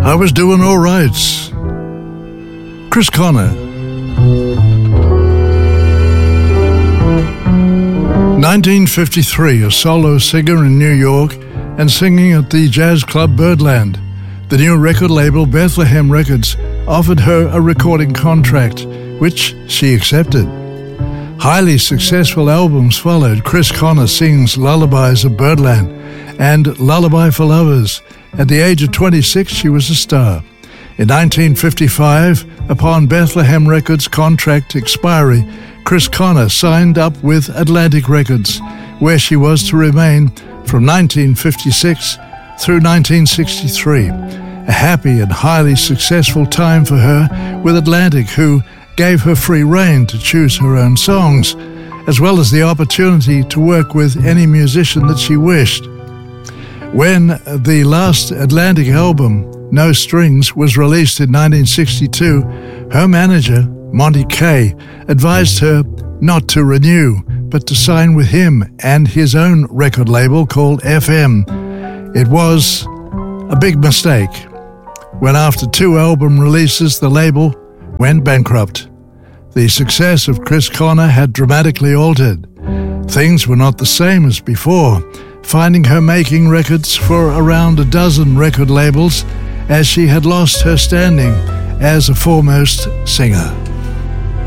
I was doing all right. Chris Connor. 1953, a solo singer in New York and singing at the jazz club Birdland. The new record label Bethlehem Records offered her a recording contract, which she accepted. Highly successful albums followed. Chris Connor sings Lullabies of Birdland and Lullaby for Lovers. At the age of 26, she was a star. In 1955, upon Bethlehem Records' contract expiry, Chris Connor signed up with Atlantic Records, where she was to remain from 1956 through 1963. A happy and highly successful time for her with Atlantic, who gave her free rein to choose her own songs, as well as the opportunity to work with any musician that she wished. When the last Atlantic album, No Strings, was released in 1962, her manager, Monty Kaye, advised her not to renew, but to sign with him and his own record label called FM. It was a big mistake when after 2 album releases the label went bankrupt. The success of Chris Connor had dramatically altered. Things were not the same as before, finding her making records for around a dozen record labels as she had lost her standing as a foremost singer.